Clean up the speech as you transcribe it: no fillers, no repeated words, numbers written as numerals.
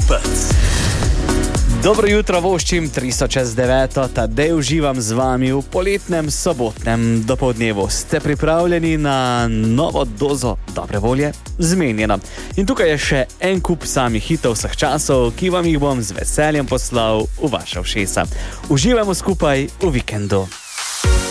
Šupec. Dobro jutro, voščim 300 Tadej uživam z vami v poletnem sobotnem dopoldnevu. Ste pripravljeni na novo dozo dobre volje? Zmenjeno. In tukaj je še en kup samih hitov vseh časov, ki vam jih bom z veseljem poslal v vaša ušesa. Uživajmo skupaj v vikendu.